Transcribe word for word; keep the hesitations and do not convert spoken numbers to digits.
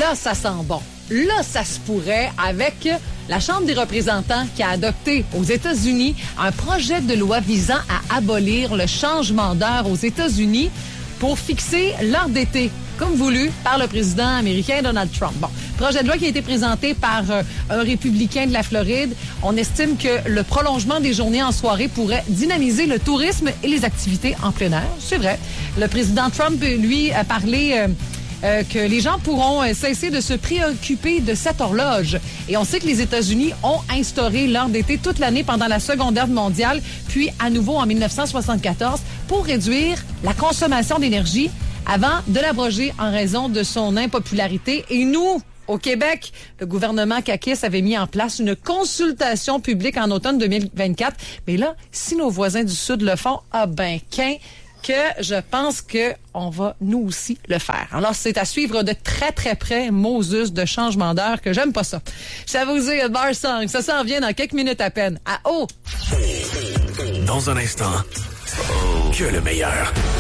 là, ça sent bon. Là, ça se pourrait avec la Chambre des représentants qui a adopté aux États-Unis un projet de loi visant à abolir le changement d'heure aux États-Unis pour fixer l'heure d'été, comme voulu par le président américain Donald Trump. Bon, projet de loi qui a été présenté par euh, un républicain de la Floride. On estime que le prolongement des journées en soirée pourrait dynamiser le tourisme et les activités en plein air. C'est vrai. Le président Trump, lui, a parlé... Euh, Euh, que les gens pourront euh, cesser de se préoccuper de cette horloge. Et on sait que les États-Unis ont instauré l'heure d'été toute l'année pendant la Seconde Guerre mondiale, puis à nouveau en dix-neuf cent soixante-quatorze pour réduire la consommation d'énergie avant de l'abroger en raison de son impopularité. Et nous, au Québec, le gouvernement caquiste avait mis en place une consultation publique en automne deux mille vingt-quatre. Mais là, si nos voisins du Sud le font, ah ben, qu'un... que je pense que on va nous aussi le faire. Alors, c'est à suivre de très, très près, Moses, de changement d'heure, que j'aime pas ça. Je vais vous dire, Bar Song, ça s'en vient dans quelques minutes à peine. À haut! Dans un instant, que le meilleur.